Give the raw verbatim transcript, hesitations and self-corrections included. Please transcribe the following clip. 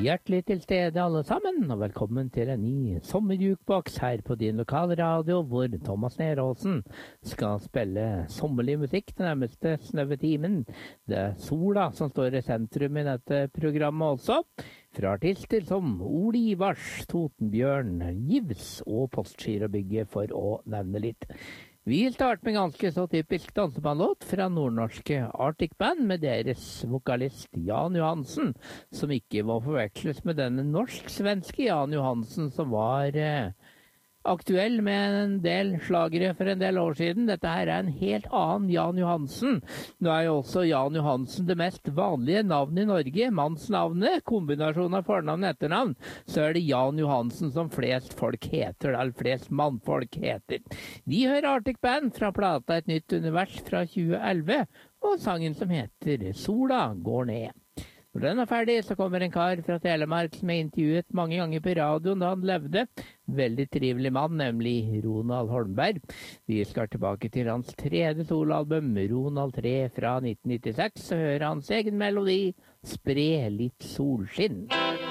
Hjertelig til stede alle sammen, og velkommen til en ny sommerjukeboks her på din lokalradio, hvor Thomas Neråsen skal spille sommerlig musikk den nærmeste snøve timen. Det er sola som står i sentrum i dette programmet også. Fra artister som Ole Ivars, Totenbjørn, Givs og Postgirobygget, for å nevne litt. Vi starter med ganske så typisk dansebandlåt fra nordnorske Arctic Band med deres vokalist Jan Johansen, som ikke må forveksles med denne norsk-svenske Jan Johansen som var eh, aktuell med en del slagere for en del år siden. Dette her er en helt annen Jan Johansen. Nå er jo også Jan Johansen det mest vanlige navnet i Norge, mannsnavnet, kombinasjon av fornavn og etternavn. Så er det Jan Johansen som flest folk heter, eller flest mannfolk heter. Vi hører Arctic Band fra plata Et nytt univers fra tjue elleve, og sangen som heter Sola går ned. Når den er ferdig, så kommer en kar fra Telemark som er intervjuet mange ganger på radioen da han levde. Veldig trivelig mann, nemlig Ronald Holmberg. Vi skal tilbake til hans tredje soloalbum, Ronald tre fra nitten nittiseks, og høre hans egen melodi, Spre litt solskinn.